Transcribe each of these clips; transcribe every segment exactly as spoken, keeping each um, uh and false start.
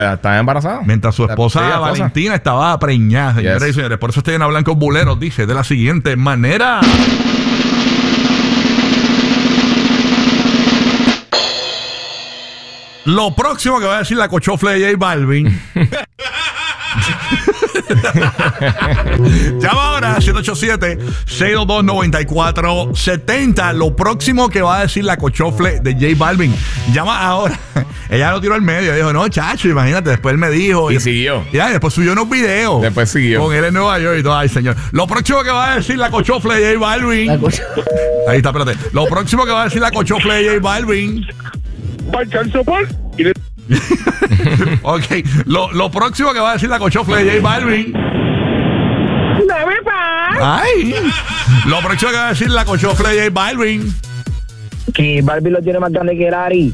Estaba embarazada. Mientras su esposa La- Valentina estaba preñada, señores Yes. y señores. Por eso estoy en Blancos Buleros. Dice de la siguiente manera. Lo próximo que va a decir la cochofle de J Balvin. Llama ahora siete ocho siete, seis dos dos, nueve cuatro siete cero. Lo próximo que va a decir la cochofle de J Balvin. Llama ahora. Ella lo tiró al medio. Dijo, no, chacho, imagínate. Después él me dijo. Y siguió. Ya, y después subió unos videos. Después siguió. Con él en Nueva York y todo. Ay, señor. Lo próximo que va a decir la cochofle de J Balvin. La cocho- Ahí está, espérate. Lo próximo que va a decir la cochofle de J Balvin. Ok. Lo, lo próximo que va a decir la cochofle de J Balvin. Ay. Lo próximo que va a decir la cochofle de J Balvin. Que Barbie lo tiene más grande que Ari.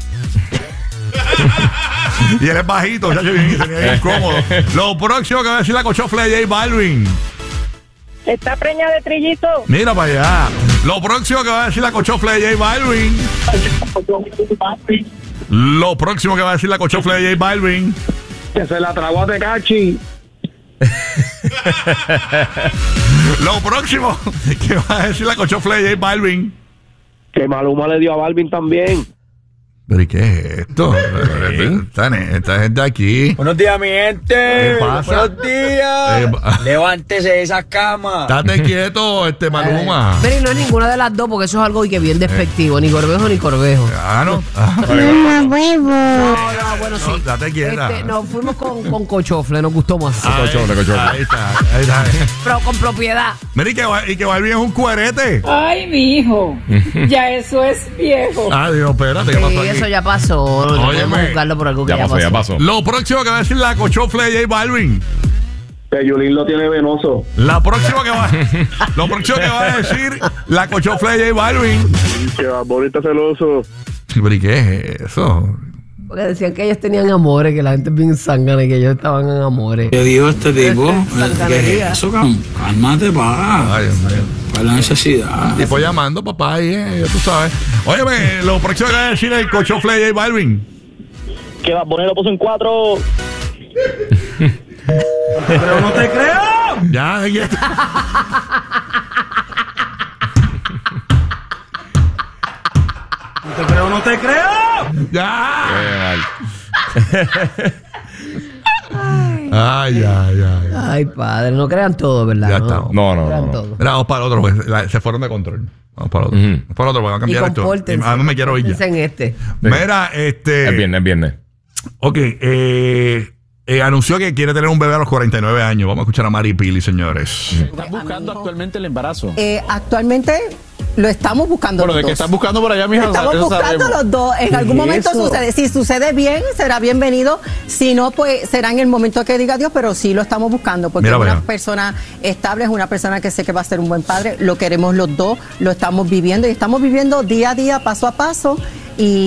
Y él es bajito, chacho, bien, se ve bien cómodo. Lo próximo que va a decir la cochofle de J Balvin. Está preñada de trillito. Mira para allá. Lo próximo que va a decir la cochofle de J Balvin. Lo próximo que va a decir la cochofle de J Balvin. Que se la tragó a Tecachi. Lo próximo que va a decir la cochofle de J Balvin. Que Maluma le dio a Balvin también. ¿Pero y qué es esto? Esta, esta gente aquí. Buenos días, mi gente. ¿Qué pasa? Buenos días. Eh, ba- Levántese de esa cama. Estate quieto, este Maluma. Pero y no es ninguna de las dos, porque eso es algo que bien despectivo. Ni Corbejo ni Corbejo. Ah, no. Ah, No, no, bueno, sí. no, date quieta. Este, nos fuimos con, con cochofle, nos gustó más. Ahí, cochofle, cochofle. Ahí está, ahí está. Pero con propiedad. Mira, y que, Ba- y que Balvin es un cuerete. Ay, mi hijo. Ya eso es viejo. Ah, Dios, espérate, ¿qué Sí, pasó aquí? eso ya pasó. No Óyeme. podemos buscarlo por algo que Ya ya, pasó, ya pasó. Lo próximo que va a decir la cochofle de J Balvin. Que Yulín lo tiene venoso. La próxima que va Lo próximo que va a decir la cochofle de J Balvin. Que bonita celoso. ¿Pero y qué es eso? Porque decían que ellos tenían amores, que la gente es bien zángana y que ellos estaban en amores. ¿Qué dijo este tipo? Sanganería. ¿Qué es eso, cam- Cálmate, pa. Ay, Dios mío. ¿Cuál es la necesidad? Tipo llamando, papá, ahí, eh, ya tú sabes. Óyeme, lo próximo que va a decir el cochofle de J Balvin. Que Bad Bunny lo puso en cuatro. Pero no te creo. Ya, ya está. No te creo, no te creo. Ya. Qué mal. Ay, ay, ay. Ay, padre, no crean todo, ¿verdad? Ya no, estamos. No, no, crean no, no. todo. Mira, vamos para el otro, pues, la- se fueron de control. Vamos para el otro. Ujú. Vamos para el otro, vamos a Y cambiar esto. compórtense. A mí me quiero ir ya. compórtense en este. Mira, este. Es viernes, es viernes. Ok, eh, eh, anunció que quiere tener un bebé a los cuarenta y nueve años. Vamos a escuchar a Mari Pili, señores. ¿Estás buscando actualmente el embarazo? Eh, actualmente lo estamos buscando Bueno, los de que dos. estás buscando por allá, mija, Estamos eso buscando sabemos. los dos. En algún ¿Y momento eso? sucede. Si sucede bien, será bienvenido. Si no, pues será en el momento que diga Dios, pero sí lo estamos buscando porque Mira, es una vaya. persona estable, es una persona que sé que va a ser un buen padre. Lo queremos los dos, lo estamos viviendo y estamos viviendo día a día, paso a paso. Y